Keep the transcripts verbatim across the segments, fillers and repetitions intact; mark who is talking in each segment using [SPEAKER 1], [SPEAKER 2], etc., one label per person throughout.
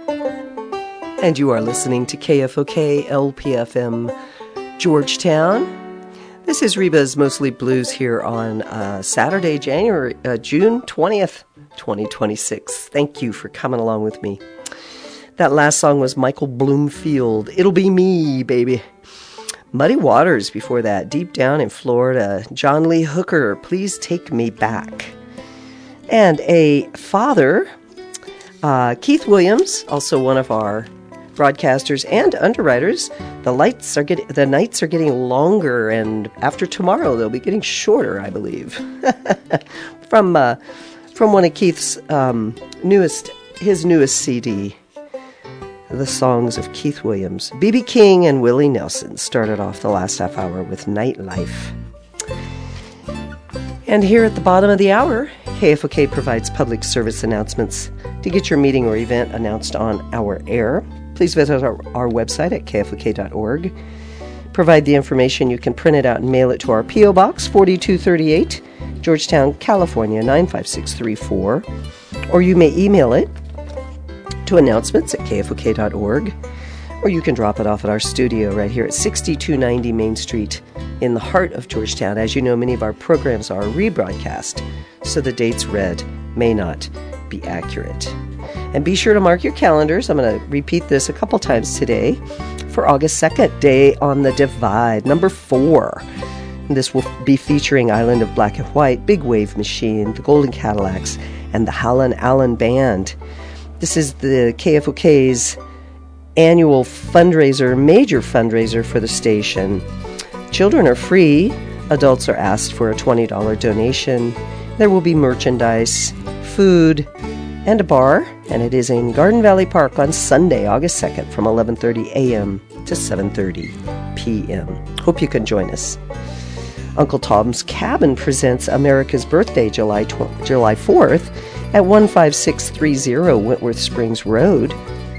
[SPEAKER 1] And you are listening to K F O K L P F M Georgetown. This is Reba's Mostly Blues here on uh, Saturday, January, uh, June twentieth, twenty twenty-six. Thank you for coming along with me. That last song was Michael Bloomfield. It'll Be Me, baby. Muddy Waters before that. Deep Down in Florida. John Lee Hooker, Please Take Me Back. And a father, uh, Keith Williams, also one of our broadcasters and underwriters. The lights are getting, the nights are getting longer, and after tomorrow they'll be getting shorter, I believe. from uh, from one of Keith's um, newest, his newest C D, the songs of Keith Williams. B B King and Willie Nelson started off the last half hour with Nightlife. And here at the bottom of the hour, K F O K provides public service announcements. To get your meeting or event announced on our air, please visit our, our website at K F O K dot org. Provide the information. You can print it out and mail it to our P O Box forty-two thirty-eight, Georgetown, California, nine five six three four. Or you may email it to announcements at K F O K dot org. Or you can drop it off at our studio right here at sixty-two ninety Main Street in the heart of Georgetown. As you know, many of our programs are rebroadcast, so the dates read may not be accurate. And be sure to mark your calendars. I'm going to repeat this a couple times today for August second, Day on the Divide, number four. And this will be featuring Island of Black and White, Big Wave Machine, the Golden Cadillacs, and the Howlin' Allen Band. This is the K F O K's annual fundraiser, major fundraiser for the station. Children are free. Adults are asked for a twenty dollars donation. There will be merchandise, food, and a bar, and it is in Garden Valley Park on Sunday, August second, from eleven thirty a.m. to seven thirty p.m. Hope you can join us. Uncle Tom's Cabin presents America's Birthday, July tw- July fourth, at one five six three zero Wentworth Springs Road.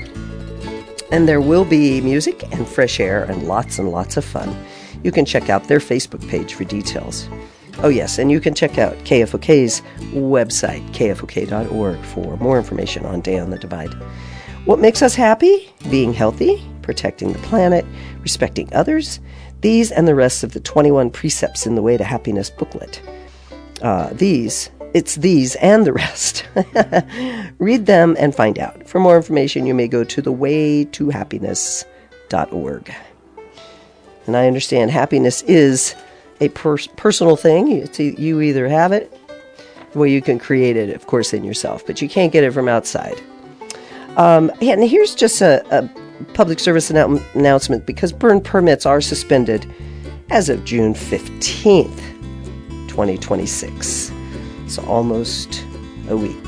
[SPEAKER 1] And there will be music and fresh air and lots and lots of fun. You can check out their Facebook page for details. Oh yes, and you can check out K F O K's website, K F O K dot org, for more information on Day on the Divide. What makes us happy? Being healthy, protecting the planet, respecting others. These and the rest of the twenty-one Precepts in the Way to Happiness booklet. Uh, these, it's these and the rest. Read them and find out. For more information, you may go to the way to happiness dot org. And I understand happiness is a per- personal thing. It's, you either have it, well, you can create it, of course, in yourself, but you can't get it from outside. Um, and here's just a, a public service annou- announcement, because burn permits are suspended as of June fifteenth, twenty twenty-six. So almost a week.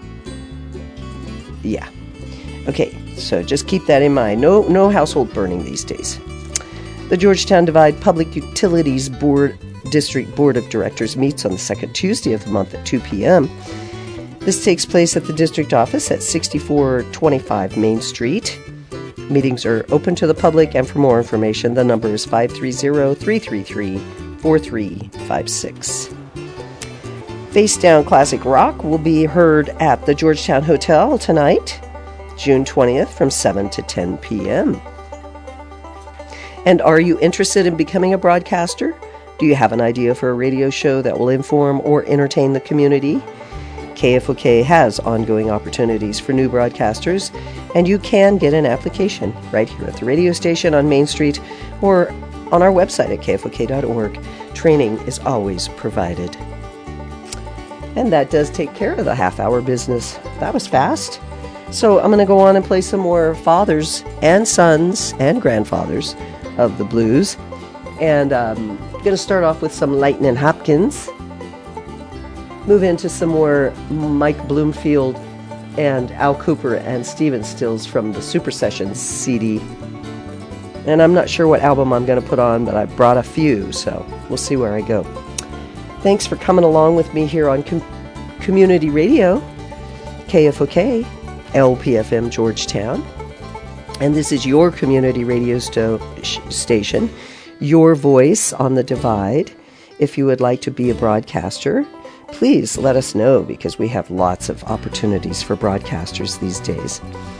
[SPEAKER 1] Yeah. Okay, so just keep that in mind. No, no household burning these days. The Georgetown Divide Public Utilities Board District Board of Directors meets on the second Tuesday of the month at two p.m. This takes place at the district office at sixty-four twenty-five Main Street. Meetings are open to the public, and for more information, the number is five three zero, three three three, four three five six. Face Down Classic Rock will be heard at the Georgetown Hotel tonight, June twentieth, from seven to ten p.m. And are you interested in becoming a broadcaster? Do you have an idea for a radio show that will inform or entertain the community? K F O K has ongoing opportunities for new broadcasters, and you can get an application right here at the radio station on Main Street or on our website at K F O K dot org. Training is always provided. And that does take care of the half-hour business. That was fast. So I'm going to go on and play some more fathers and sons and grandfathers of the blues. And I'm um, going to start off with some Lightnin' Hopkins. Move into some more Mike Bloomfield and Al Cooper and Stephen Stills from the Super Sessions C D. And I'm not sure what album I'm going to put on, but I brought a few, so we'll see where I go. Thanks for coming along with me here on Com- Community Radio, K F O K, L P F M Georgetown. And this is your community radio sto- station, your voice on the divide. If you would like to be a broadcaster, please let us know, because we have lots of opportunities for broadcasters these days.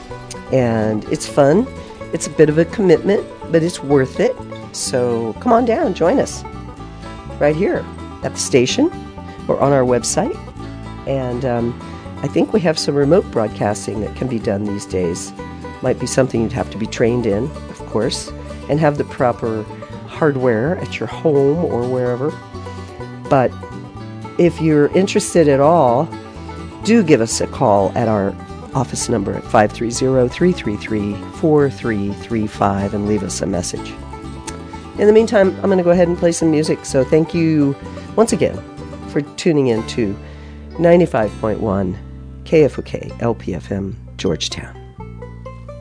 [SPEAKER 1] And it's fun. It's a bit of a commitment, but it's worth it. So come on down, join us right here at the station or on our website. And um, I think we have some remote broadcasting that can be done these days. Might be something you'd have to be trained in, of course, and have the proper hardware at your home or wherever. But if you're interested at all, do give us a call at our office number at five three zero, three three three, four three three five and leave us a message. In the meantime, I'm going to go ahead and play some music. So thank you once again for tuning in to ninety-five point one K F O K L P F M, Georgetown.